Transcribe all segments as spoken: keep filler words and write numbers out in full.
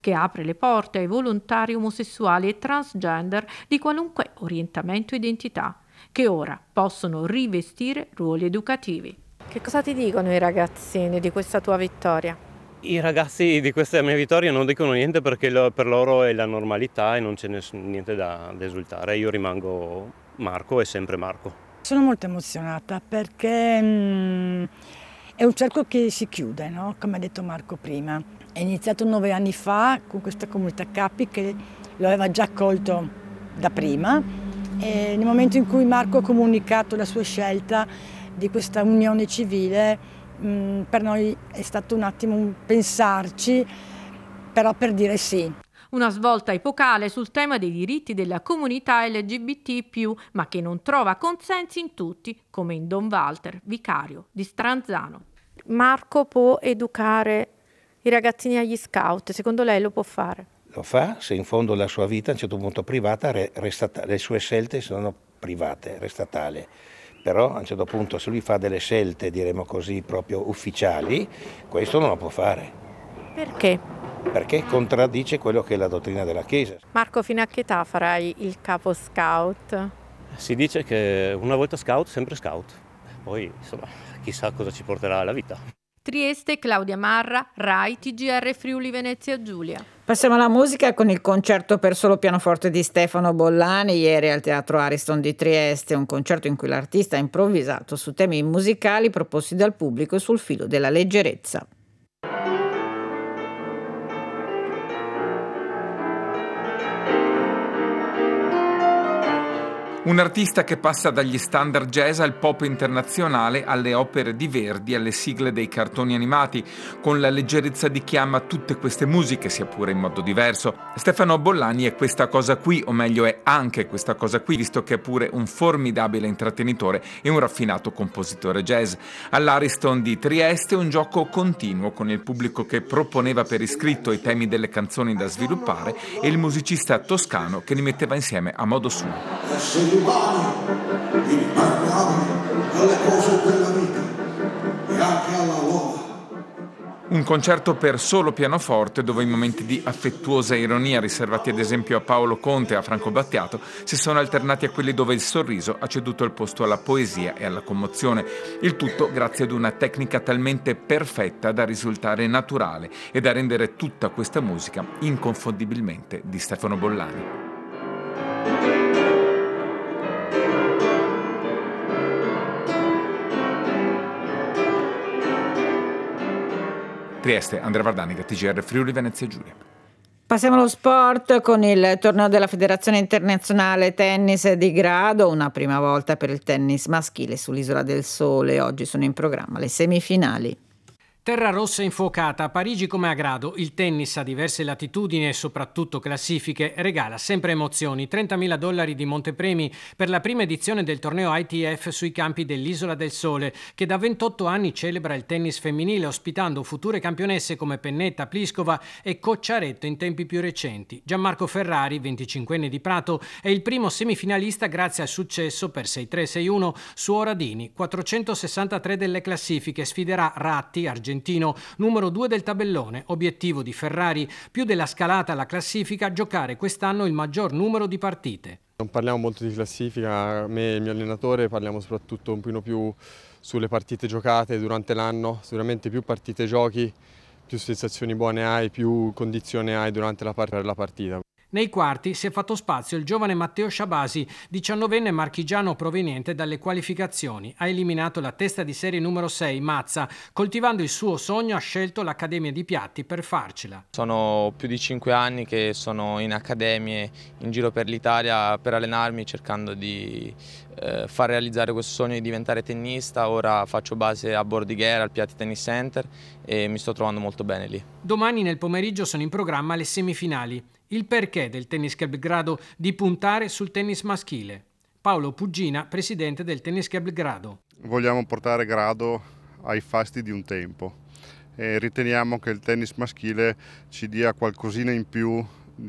che apre le porte ai volontari omosessuali e transgender di qualunque orientamento e identità, che ora possono rivestire ruoli educativi. Che cosa ti dicono i ragazzini di questa tua vittoria? I ragazzi di questa mia vittoria non dicono niente perché lo, per loro è la normalità e non c'è nessun, niente da, da esultare. Io rimango Marco e sempre Marco. Sono molto emozionata perché mh, è un cerco che si chiude, no? Come ha detto Marco prima. È iniziato nove anni fa con questa comunità Capi che lo aveva già accolto da prima e nel momento in cui Marco ha comunicato la sua scelta di questa unione civile, per noi è stato un attimo un pensarci, però per dire sì. Una svolta epocale sul tema dei diritti della comunità L G B T più, ma che non trova consensi in tutti, come in Don Walter, vicario di Stranzano. Marco può educare i ragazzini agli scout, secondo lei lo può fare? Lo fa se in fondo la sua vita a un certo punto privata resta, le sue scelte sono private, resta tale. Però a un certo punto se lui fa delle scelte, diremo così, proprio ufficiali, questo non lo può fare. Perché? Perché contraddice quello che è la dottrina della Chiesa. Marco, fino a che età farai il capo scout? Si dice che una volta scout, sempre scout. Poi, insomma, chissà cosa ci porterà la vita. Trieste, Claudia Marra, Rai, T G R Friuli Venezia Giulia. Passiamo alla musica con il concerto per solo pianoforte di Stefano Bollani, ieri al Teatro Ariston di Trieste, un concerto in cui l'artista ha improvvisato su temi musicali proposti dal pubblico sul filo della leggerezza. Un artista che passa dagli standard jazz al pop internazionale, alle opere di Verdi, alle sigle dei cartoni animati, con la leggerezza di chi ama tutte queste musiche, sia pure in modo diverso. Stefano Bollani è questa cosa qui, o meglio è anche questa cosa qui, visto che è pure un formidabile intrattenitore e un raffinato compositore jazz. All'Ariston di Trieste un gioco continuo con il pubblico che proponeva per iscritto i temi delle canzoni da sviluppare e il musicista toscano che li metteva insieme a modo suo. Umani, impermeabili alle cose della vita e anche alla loro. Un concerto per solo pianoforte dove i momenti di affettuosa ironia riservati ad esempio a Paolo Conte e a Franco Battiato si sono alternati a quelli dove il sorriso ha ceduto il posto alla poesia e alla commozione. Il tutto grazie ad una tecnica talmente perfetta da risultare naturale e da rendere tutta questa musica inconfondibilmente di Stefano Bollani. Trieste, Andrea Vardanica, T G R Friuli Venezia Giulia. Passiamo allo sport con il torneo della Federazione Internazionale Tennis di Grado, una prima volta per il tennis maschile sull'Isola del Sole. Oggi sono in programma le semifinali. Terra rossa infuocata, a Parigi come a Grado, il tennis a diverse latitudini e soprattutto classifiche regala sempre emozioni. trentamila dollari di montepremi per la prima edizione del torneo I T F sui campi dell'Isola del Sole, che da ventotto anni celebra il tennis femminile ospitando future campionesse come Pennetta, Pliskova e Cocciaretto in tempi più recenti. Gianmarco Ferrari, venticinquenne di Prato, è il primo semifinalista grazie al successo per sei tre sei uno su Oradini, quattrocentosessantatré delle classifiche, sfiderà Ratti, argentino, numero due del tabellone. Obiettivo di Ferrari, più della scalata alla classifica, giocare quest'anno il maggior numero di partite. Non parliamo molto di classifica, me e il mio allenatore parliamo soprattutto un pochino più sulle partite giocate durante l'anno. Sicuramente più partite giochi, più sensazioni buone hai, più condizione hai durante la partita. Nei quarti si è fatto spazio il giovane Matteo Sciabasi, diciannovenne marchigiano proveniente dalle qualificazioni. Ha eliminato la testa di serie numero sei, Mazza. Coltivando il suo sogno ha scelto l'Accademia di Piatti per farcela. Sono più di cinque anni che sono in accademie in giro per l'Italia per allenarmi, cercando di eh, far realizzare questo sogno di diventare tennista. Ora faccio base a Bordighera, al Piatti Tennis Center, e mi sto trovando molto bene lì. Domani nel pomeriggio sono in programma le semifinali. Il perché del Tennis Club Grado di puntare sul tennis maschile. Paolo Puggina, presidente del Tennis Club Grado. Vogliamo portare Grado ai fasti di un tempo e riteniamo che il tennis maschile ci dia qualcosina in più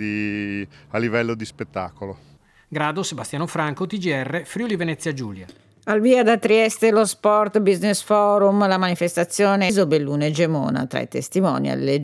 di, a livello di spettacolo. Grado, Sebastiano Franco, T G R, Friuli Venezia Giulia. Al via da Trieste lo Sport Business Forum, la manifestazione Isobellune Gemona tra i testimoni alle